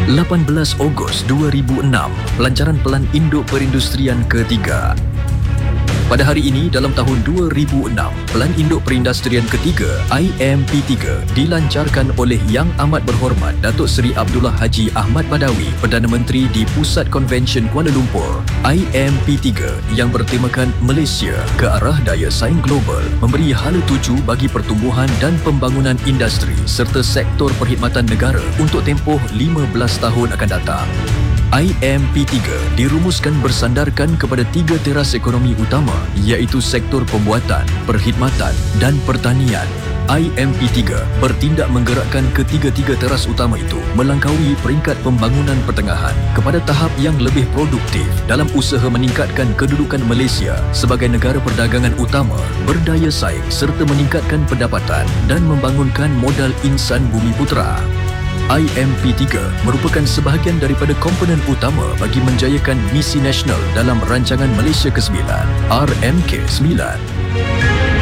18 Ogos 2006, pelancaran Pelan Induk Perindustrian ketiga. Pada hari ini, dalam tahun 2006, Pelan Induk Perindustrian ketiga IMP3 dilancarkan oleh Yang Amat Berhormat Datuk Seri Abdullah Haji Ahmad Badawi, Perdana Menteri di Pusat Konvensyen Kuala Lumpur. IMP3 yang bertemakan Malaysia ke arah daya saing global memberi hala tuju bagi pertumbuhan dan pembangunan industri serta sektor perkhidmatan negara untuk tempoh 15 tahun akan datang. IMP3 dirumuskan bersandarkan kepada 3 teras ekonomi utama iaitu sektor pembuatan, perkhidmatan dan pertanian. IMP3 bertindak menggerakkan ketiga-tiga teras utama itu melangkaui peringkat pembangunan pertengahan kepada tahap yang lebih produktif dalam usaha meningkatkan kedudukan Malaysia sebagai negara perdagangan utama, berdaya saing serta meningkatkan pendapatan dan membangunkan modal insan bumi putera. IMP3 merupakan sebahagian daripada komponen utama bagi menjayakan misi nasional dalam Rancangan Malaysia ke-9, RMK9.